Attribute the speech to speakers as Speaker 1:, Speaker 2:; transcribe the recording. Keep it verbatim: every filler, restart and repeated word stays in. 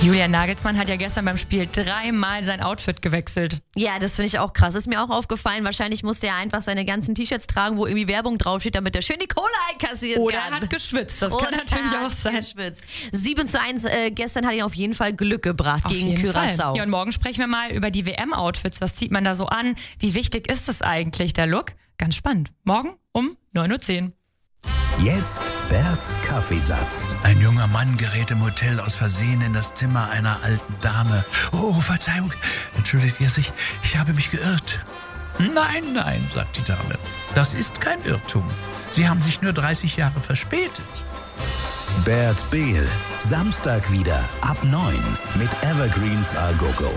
Speaker 1: Julian Nagelsmann hat ja gestern beim Spiel dreimal sein Outfit gewechselt.
Speaker 2: Ja, das finde ich auch krass. Ist mir auch aufgefallen. Wahrscheinlich musste er einfach seine ganzen T-Shirts tragen, wo irgendwie Werbung draufsteht, damit er schön die Kohle einkassieren
Speaker 1: Oder
Speaker 2: kann.
Speaker 1: er hat geschwitzt. Das
Speaker 2: Oder
Speaker 1: kann natürlich
Speaker 2: er
Speaker 1: auch sein.
Speaker 2: Geschwitzt. sieben zu eins äh, gestern hat ihn auf jeden Fall Glück gebracht
Speaker 1: Auf
Speaker 2: gegen
Speaker 1: jeden
Speaker 2: Curaçao.
Speaker 1: Fall. Ja, und morgen sprechen wir mal über die W M-Outfits. Was zieht man da so an? Wie wichtig ist es eigentlich, der Look? Ganz spannend. Morgen um neun Uhr zehn.
Speaker 3: Jetzt Berts Kaffeesatz.
Speaker 4: Ein junger Mann gerät im Hotel aus Versehen in das Zimmer einer alten Dame. Oh, Verzeihung, entschuldigt er sich, ich habe mich geirrt. Nein, nein, sagt die Dame, das ist kein Irrtum. Sie haben sich nur dreißig Jahre verspätet.
Speaker 3: Bert Behl, Samstag wieder ab neun mit Evergreens Al Gogo.